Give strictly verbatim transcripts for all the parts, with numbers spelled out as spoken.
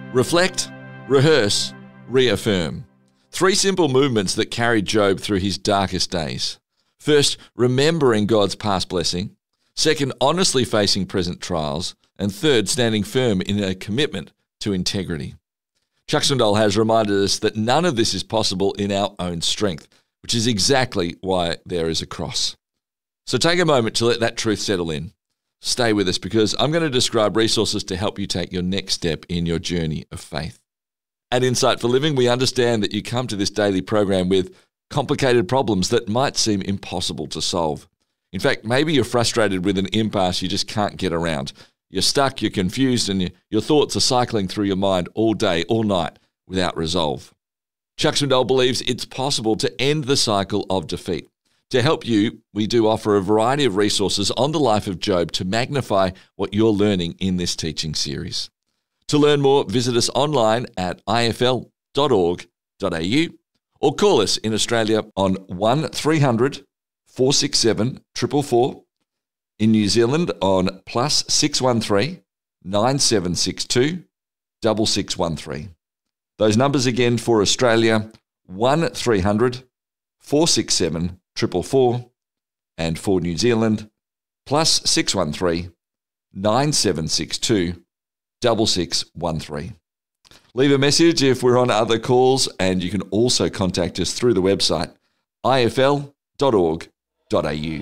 Reflect, rehearse, reaffirm. Three simple movements that carried Job through his darkest days. First, remembering God's past blessing. Second, honestly facing present trials. And third, standing firm in a commitment to integrity. Chuck Swindoll has reminded us that none of this is possible in our own strength, which is exactly why there is a cross. So take a moment to let that truth settle in. Stay with us because I'm going to describe resources to help you take your next step in your journey of faith. At Insight for Living, we understand that you come to this daily program with complicated problems that might seem impossible to solve. In fact, maybe you're frustrated with an impasse you just can't get around. You're stuck, you're confused, and your thoughts are cycling through your mind all day, all night, without resolve. Chuck Swindoll believes it's possible to end the cycle of defeat. To help you, we do offer a variety of resources on the life of Job to magnify what you're learning in this teaching series. To learn more, visit us online at I F L dot org dot A U or call us in Australia on one three hundred, four six seven, four four four, in New Zealand on plus six one three, nine seven six two, six six one three. Those numbers again for Australia, one three hundred, four six seven, four four four, and for New Zealand, plus six one three, nine seven six two, six six one three. Leave a message if we're on other calls, and you can also contact us through the website I F L dot org dot A U.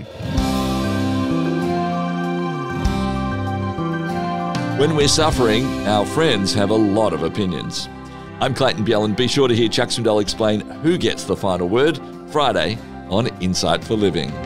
When we're suffering, our friends have a lot of opinions. I'm Clayton Bjelland. Be sure to hear Chuck Swindoll explain who gets the final word Friday on Insight for Living.